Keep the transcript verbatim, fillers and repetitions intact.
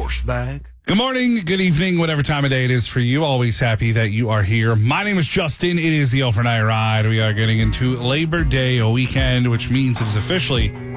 horseback. Good morning, good evening, whatever time of day it is for you. Always happy that you are here. My name is Justin. It is the Overnight Ride. We are getting into Labor Day weekend, which means it is officially